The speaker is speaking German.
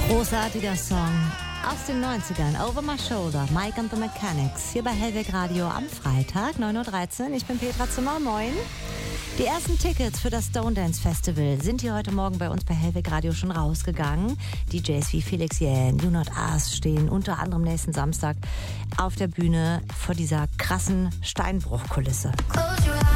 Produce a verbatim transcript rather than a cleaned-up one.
Großartiger Song aus den neunzigern. Over My Shoulder, Mike and the Mechanics. Hier bei Hellweg Radio am Freitag, neun Uhr dreizehn. Ich bin Petra Zimmer, moin. Die ersten Tickets für das Stone Dance Festival sind hier heute Morgen bei uns bei Hellweg Radio schon rausgegangen. D Js wie Felix Jähn, You Not Us stehen unter anderem nächsten Samstag auf der Bühne vor dieser krassen Steinbruchkulisse. Close your eyes.